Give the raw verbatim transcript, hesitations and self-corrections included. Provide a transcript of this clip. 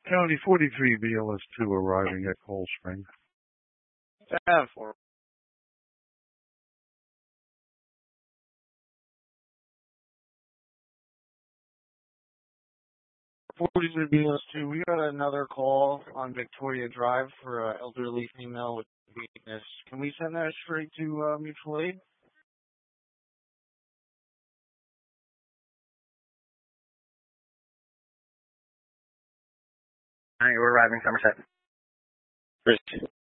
County forty-three B L S two arriving at Cold Spring. ten four. forty-three B L S two, we got another call on Victoria Drive for an elderly female with weakness. Can we send that straight to uh, mutual aid? All right, we're arriving, Somerset. Great.